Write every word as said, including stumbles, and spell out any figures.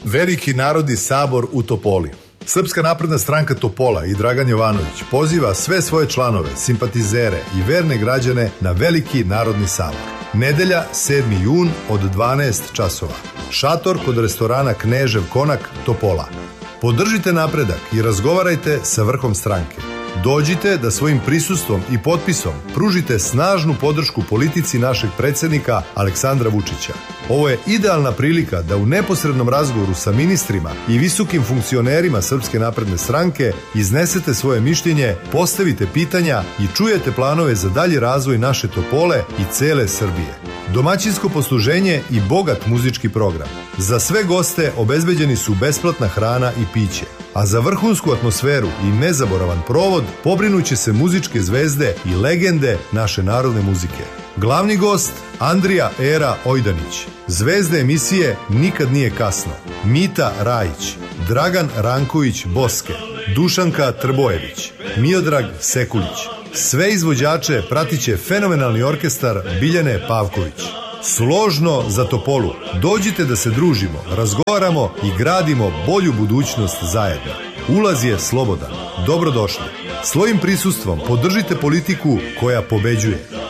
Veliki narodni sabor u Topoli. Srpska napredna stranka Topola i Dragan Jovanović poziva sve svoje članove, simpatizere i verne građane na Veliki narodni sabor. Nedelja, sedmi jun od dvanaest časova. Šator kod restorana Knežev Konak, Topola. Podržite napredak i razgovarajte sa vrhom stranke. Dođite da svojim prisustvom i potpisom pružite snažnu podršku politici našeg predsjednika Aleksandra Vučića. Ovo je idealna prilika da u neposrednom razgovoru sa ministrima i visokim funkcionerima Srpske napredne stranke iznesete svoje mišljenje, postavite pitanja i čujete planove za dalji razvoj naše Topole i cele Srbije. Domaćinsko posluženje i bogat muzički program. Za sve goste obezbeđeni su besplatna hrana i piće. A za vrhunsku atmosferu i nezaboravan provod pobrinuće se muzičke zvezde i legende naše narodne muzike. Glavni gost Andrija Era Ojdanić. Zvezde emisije Nikad nije kasno. Mita Rajić, Dragan Ranković Boske, Dušanka Trbojević, Miodrag Sekulić. Sve izvođače pratiće fenomenalni orkestar Biljane Pavković. Složno za Topolu. Dođite da se družimo, razgovaramo i gradimo bolju budućnost zajedno. Ulaz je slobodan. Dobrodošli. Svojim prisustvom podržite politiku koja pobeđuje.